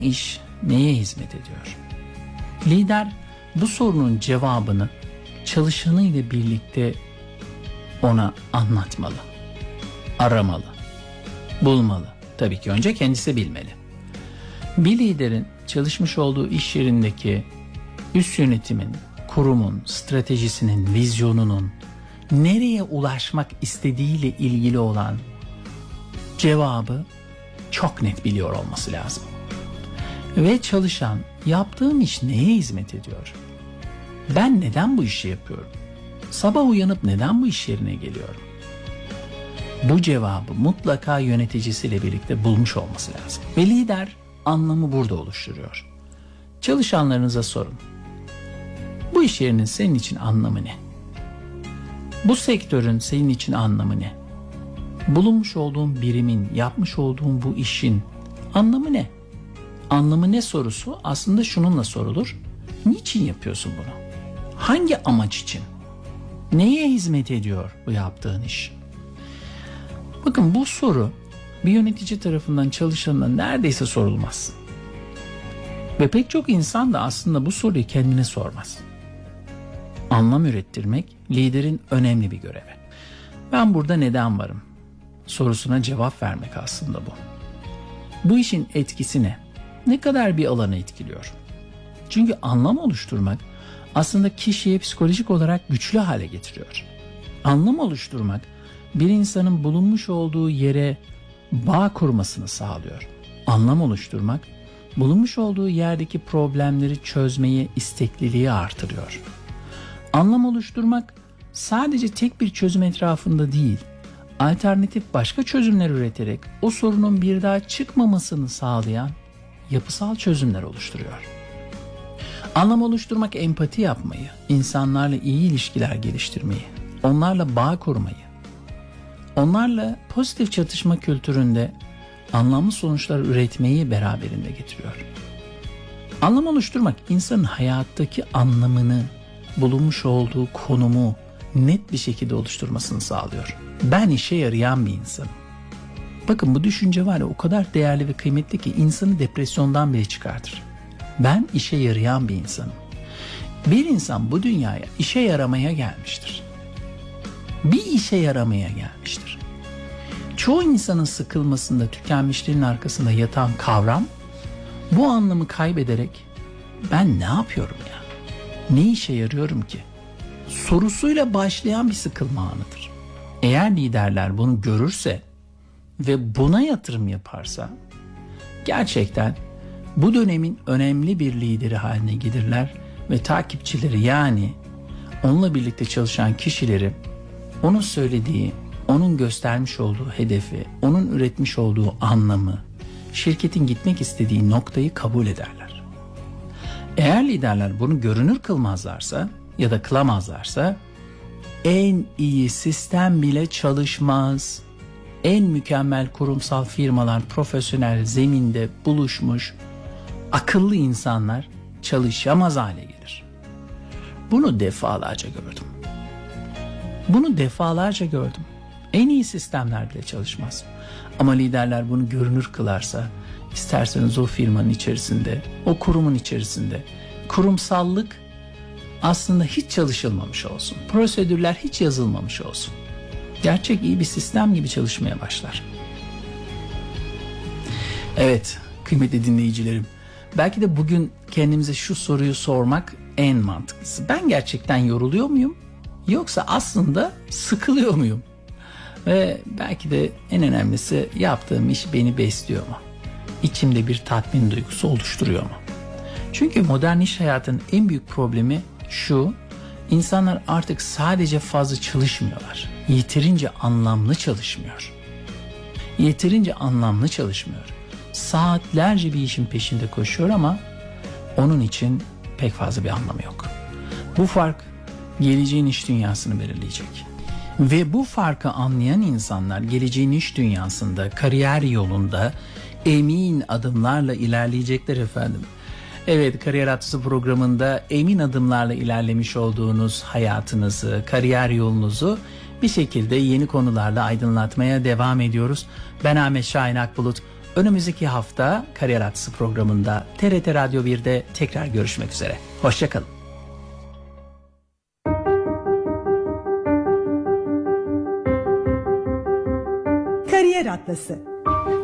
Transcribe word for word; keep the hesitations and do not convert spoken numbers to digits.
iş neye hizmet ediyor? Lider bu sorunun cevabını çalışanıyla birlikte ona anlatmalı, aramalı, bulmalı. Tabii ki önce kendisi bilmeli. Bir liderin çalışmış olduğu iş yerindeki üst yönetimin, kurumun, stratejisinin, vizyonunun nereye ulaşmak istediğiyle ilgili olan cevabı çok net biliyor olması lazım. Ve çalışan, yaptığım iş neye hizmet ediyor? Ben neden bu işi yapıyorum? Sabah uyanıp neden bu iş yerine geliyorum? Bu cevabı mutlaka yöneticisiyle birlikte bulmuş olması lazım. Ve lider anlamı burada oluşturuyor. Çalışanlarınıza sorun. Bu iş yerinin senin için anlamı ne? Bu sektörün senin için anlamı ne? Bulunmuş olduğun birimin, yapmış olduğun bu işin anlamı ne? Anlamı ne sorusu aslında şununla sorulur. Niçin yapıyorsun bunu? Hangi amaç için? Neye hizmet ediyor bu yaptığın iş? Bakın bu soru bir yönetici tarafından çalışanına neredeyse sorulmaz. Ve pek çok insan da aslında bu soruyu kendine sormaz. Anlam ürettirmek liderin önemli bir görevi. Ben burada neden varım sorusuna cevap vermek aslında bu. Bu işin etkisi ne? Ne kadar bir alanı etkiliyor? Çünkü anlam oluşturmak aslında kişiyi psikolojik olarak güçlü hale getiriyor. Anlam oluşturmak bir insanın bulunmuş olduğu yere bağ kurmasını sağlıyor. Anlam oluşturmak bulunmuş olduğu yerdeki problemleri çözmeyi, istekliliği artırıyor. Anlam oluşturmak sadece tek bir çözüm etrafında değil, alternatif başka çözümler üreterek o sorunun bir daha çıkmamasını sağlayan yapısal çözümler oluşturuyor. Anlam oluşturmak empati yapmayı, insanlarla iyi ilişkiler geliştirmeyi, onlarla bağ kurmayı, onlarla pozitif çatışma kültüründe anlamlı sonuçlar üretmeyi beraberinde getiriyor. Anlam oluşturmak insanın hayattaki anlamını, bulunmuş olduğu konumu net bir şekilde oluşturmasını sağlıyor. Ben işe yarayan bir insanım. Bakın bu düşünce var ya o kadar değerli ve kıymetli ki insanı depresyondan bile çıkartır. Ben işe yarayan bir insanım. Bir insan bu dünyaya işe yaramaya gelmiştir. Bir işe yaramaya gelmiştir. Çoğu insanın sıkılmasında, tükenmişliğin arkasında yatan kavram bu anlamı kaybederek ben ne yapıyorum ya? Ne işe yarıyorum ki? Sorusuyla başlayan bir sıkılma anıdır. Eğer liderler bunu görürse ve buna yatırım yaparsa gerçekten bu dönemin önemli bir lideri haline gelirler ve takipçileri yani onunla birlikte çalışan kişileri onun söylediği, onun göstermiş olduğu hedefi, onun üretmiş olduğu anlamı, şirketin gitmek istediği noktayı kabul ederler. Eğer liderler bunu görünür kılmazlarsa ya da kılamazlarsa en iyi sistem bile çalışmaz. En mükemmel kurumsal firmalar profesyonel zeminde buluşmuş akıllı insanlar çalışamaz hale gelir. Bunu defalarca gördüm. Bunu defalarca gördüm. En iyi sistemler bile çalışmaz. Ama liderler bunu görünür kılarsa, isterseniz o firmanın içerisinde, o kurumun içerisinde kurumsallık aslında hiç çalışılmamış olsun. Prosedürler hiç yazılmamış olsun. Gerçek iyi bir sistem gibi çalışmaya başlar. Evet, kıymetli dinleyicilerim. Belki de bugün kendimize şu soruyu sormak en mantıklısı. Ben gerçekten yoruluyor muyum? Yoksa aslında sıkılıyor muyum? Ve belki de en önemlisi yaptığım iş beni besliyor mu? İçimde bir tatmin duygusu oluşturuyor mu? Çünkü modern iş hayatının en büyük problemi şu: insanlar artık sadece fazla çalışmıyorlar. Yeterince anlamlı çalışmıyor. Yeterince anlamlı çalışmıyor. Saatlerce bir işin peşinde koşuyor ama onun için pek fazla bir anlamı yok. Bu fark geleceğin iş dünyasını belirleyecek. Ve bu farkı anlayan insanlar geleceğin iş dünyasında, kariyer yolunda emin adımlarla ilerleyecekler efendim. Evet, Kariyer Hattı programında emin adımlarla ilerlemiş olduğunuz hayatınızı, kariyer yolunuzu bir şekilde yeni konularla aydınlatmaya devam ediyoruz. Ben Ahmet Şahin Akbulut. Önümüzdeki hafta Kariyer Atlası programında T R T Radyo bir'de tekrar görüşmek üzere. Hoşçakalın. Kariyer Atlası.